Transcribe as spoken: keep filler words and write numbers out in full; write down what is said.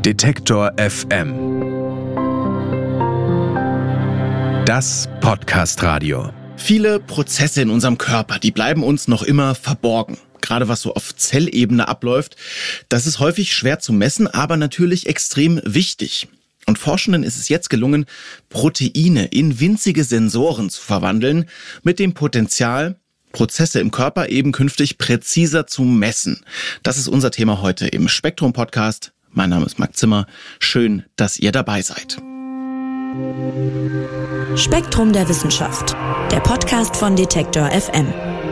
Detektor F M. Das Podcast-Radio. Viele Prozesse in unserem Körper, die bleiben uns noch immer verborgen. Gerade was so auf Zellebene abläuft, das ist häufig schwer zu messen, aber natürlich extrem wichtig. Und Forschenden ist es jetzt gelungen, Proteine in winzige Sensoren zu verwandeln, mit dem Potenzial, Prozesse im Körper eben künftig präziser zu messen. Das ist unser Thema heute im Spektrum-Podcast. Mein Name ist Marc Zimmer. Schön, dass ihr dabei seid. Spektrum der Wissenschaft, der Podcast von Detektor F M.